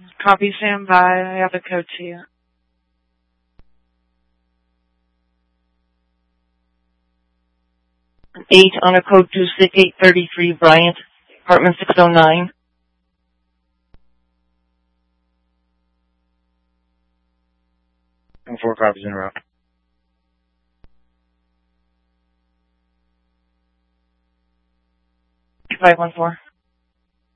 Copy, stand by. I have the code to you. Eight on a code 26833 Bryant, apartment 609. 4 copies in a row. 2514.